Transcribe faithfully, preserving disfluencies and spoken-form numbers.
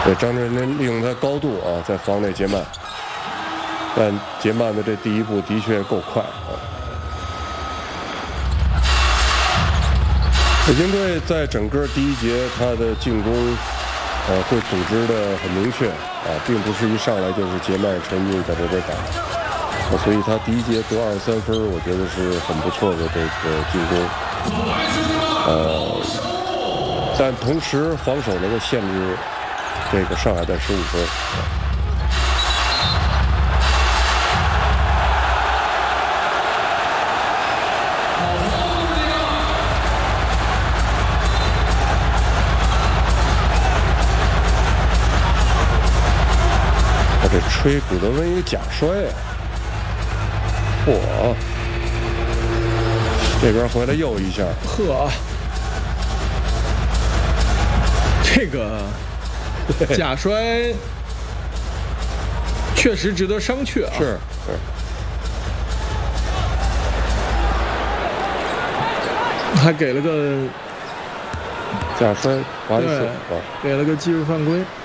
对，张镇麟利用他高度啊，在防内杰曼，但杰曼的这第一步的确够快啊。北京队在整个第一节，他的进攻，呃，会组织的很明确啊，并不是一上来就是杰曼、陈俊在这边打，啊，所以他第一节得二十三分，我觉得是很不错的这个进攻，呃，但同时防守能够限制这个上海队十五分。这吹古德温一个假摔啊！嚯！这边回来又一下， 呵，这个假摔确实值得商榷啊！ 是是。 还给了个假摔罚一次， 给了个技术犯规。